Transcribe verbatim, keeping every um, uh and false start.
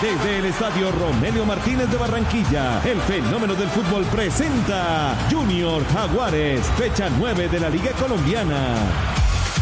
Desde el estadio Romelio Martínez de Barranquilla, el fenómeno del fútbol presenta Junior Jaguares, fecha nueve de la Liga Colombiana.